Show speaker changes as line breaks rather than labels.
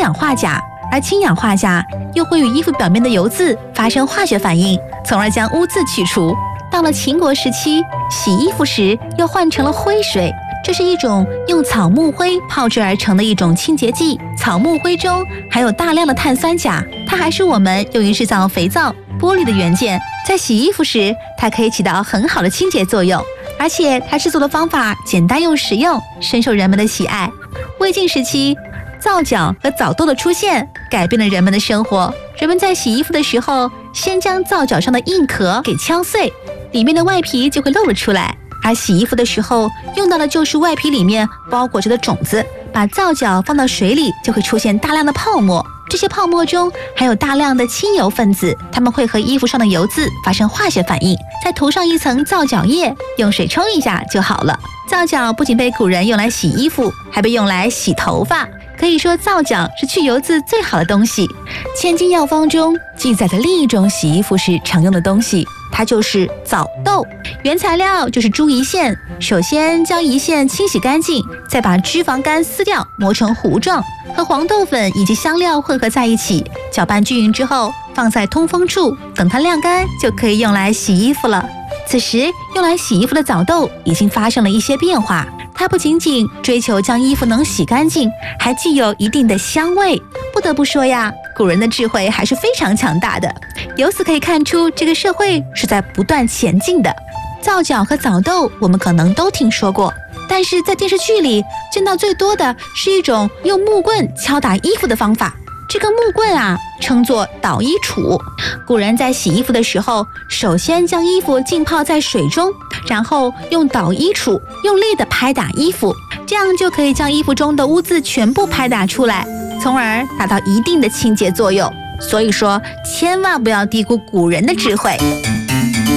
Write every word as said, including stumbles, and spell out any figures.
氧化钾，而氢氧化钾又会与衣服表面的油渍发生化学反应，从而将污渍去除。到了秦国时期，洗衣服时又换成了灰水，这是一种用草木灰泡制而成的一种清洁剂。草木灰中含有大量的碳酸钾，它还是我们用于制造肥皂、玻璃的元件。在洗衣服时，它可以起到很好的清洁作用，而且它制作的方法简单又实用，深受人们的喜爱。魏晋时期，皂角和枣豆的出现改变了人们的生活。人们在洗衣服的时候，先将皂角上的硬壳给敲碎，里面的外皮就会露了出来。而洗衣服的时候用到的就是外皮里面包裹着的种子。把皂角放到水里，就会出现大量的泡沫，这些泡沫中含有大量的清油分子，它们会和衣服上的油渍发生化学反应，再涂上一层皂角液，用水冲一下就好了。皂角不仅被古人用来洗衣服，还被用来洗头发。可以说皂角是去油渍最好的东西。千金药方中记载的另一种洗衣服时常用的东西，它就是枣豆。原材料就是猪胰腺，首先将胰腺清洗干净，再把脂肪干撕掉，磨成糊状，和黄豆粉以及香料混合在一起，搅拌均匀之后放在通风处，等它晾干就可以用来洗衣服了。此时用来洗衣服的枣豆已经发生了一些变化，它不仅仅追求将衣服能洗干净，还具有一定的香味。不得不说呀，古人的智慧还是非常强大的。由此可以看出，这个社会是在不断前进的。皂角和枣豆我们可能都听说过，但是在电视剧里见到最多的是一种用木棍敲打衣服的方法。这个木棍啊，称作捣衣杵。古人在洗衣服的时候，首先将衣服浸泡在水中，然后用捣衣杵用力地拍打衣服，这样就可以将衣服中的污渍全部拍打出来，从而达到一定的清洁作用。所以说，千万不要低估古人的智慧。